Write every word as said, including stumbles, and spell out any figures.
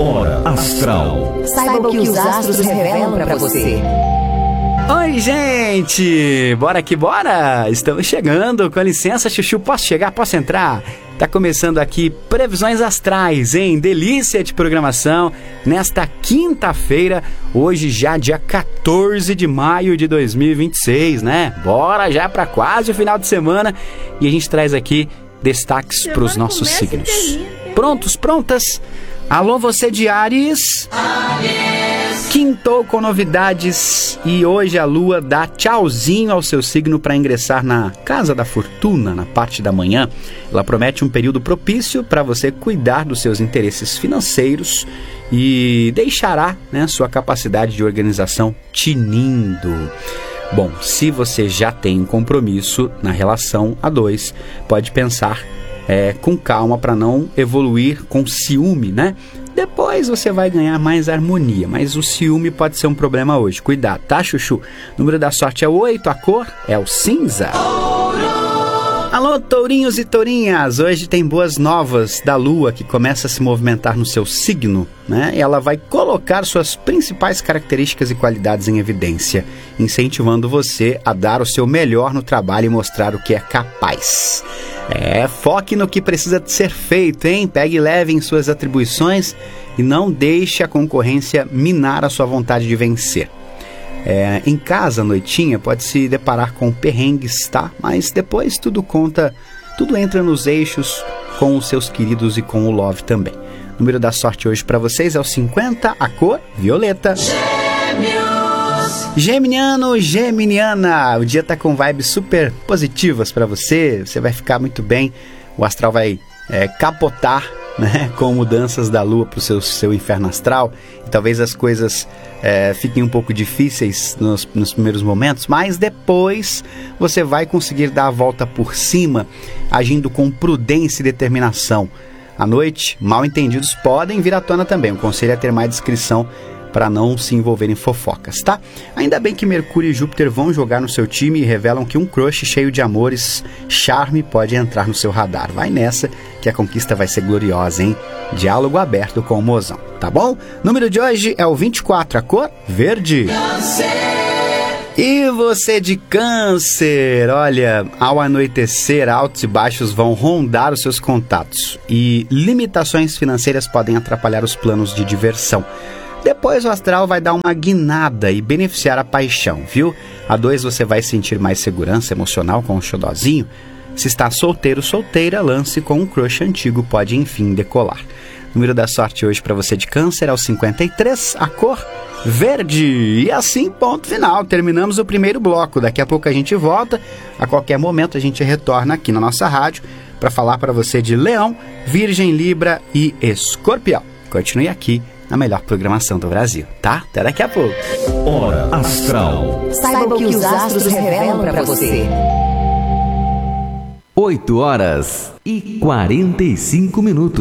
Hora Astral. Saiba o que os astros revelam para você. Oi, gente! Bora que bora! Estamos chegando, com licença, Chuchu, posso chegar? Posso entrar? Tá começando aqui Previsões Astrais, hein? Delícia de programação nesta quinta-feira, hoje já dia quatorze de maio de dois mil e vinte e seis, né? Bora já para quase o final de semana e a gente traz aqui destaques para os nossos signos. Prontos, prontas? Alô, você de Áries? Quintou com novidades e hoje a Lua dá tchauzinho ao seu signo para ingressar na Casa da Fortuna, na parte da manhã. Ela promete um período propício para você cuidar dos seus interesses financeiros e deixará, né, sua capacidade de organização tinindo. Bom, se você já tem um compromisso na relação a dois, pode pensar é, com calma para não evoluir com ciúme, né? Depois você vai ganhar mais harmonia, mas o ciúme pode ser um problema hoje. Cuidado, tá, Chuchu? O número da sorte é o oito, a cor é o cinza. Alô, tourinhos e tourinhas! Hoje tem boas novas da Lua, que começa a se movimentar no seu signo, né? E ela vai colocar suas principais características e qualidades em evidência, incentivando você a dar o seu melhor no trabalho e mostrar o que é capaz. É, foque no que precisa ser feito, hein? Pegue leve em suas atribuições e não deixe a concorrência minar a sua vontade de vencer. É, em casa, à noitinha, pode se deparar com perrengues, tá? Mas depois tudo conta, tudo entra nos eixos com os seus queridos e com o love também. O número da sorte hoje para vocês é o cinquenta, a cor violeta. Gêmeos! Geminiano, geminiana, o dia tá com vibes super positivas para você, você vai ficar muito bem, o astral vai é, capotar, né, com mudanças da Lua para o seu, seu inferno astral, e talvez as coisas é, fiquem um pouco difíceis nos, nos primeiros momentos, mas depois você vai conseguir dar a volta por cima, agindo com prudência e determinação. À noite, mal entendidos podem vir à tona também, o conselho é ter mais discrição para não se envolver em fofocas, tá? Ainda bem que Mercúrio e Júpiter vão jogar no seu time e revelam que um crush cheio de amores, charme pode entrar no seu radar. Vai nessa que a conquista vai ser gloriosa, hein? Diálogo aberto com o mozão, tá bom? Número de hoje é o vinte e quatro, a cor verde. Câncer. E você de Câncer, olha, ao anoitecer, altos e baixos vão rondar os seus contatos e limitações financeiras podem atrapalhar os planos de diversão. Depois o astral vai dar uma guinada e beneficiar a paixão, viu? A dois você vai sentir mais segurança emocional com o xodozinho. Se está solteiro, solteira, lance com um crush antigo, pode enfim decolar. O número da sorte hoje para você de Câncer é o cinquenta e três, a cor verde. E assim, ponto final, terminamos o primeiro bloco. Daqui a pouco a gente volta, a qualquer momento a gente retorna aqui na nossa rádio para falar para você de Leão, Virgem, Libra e Escorpião. Continue aqui na melhor programação do Brasil, tá? Até daqui a pouco. Hora Astral. Saiba o que os astros revelam para você. oito horas e quarenta e cinco minutos.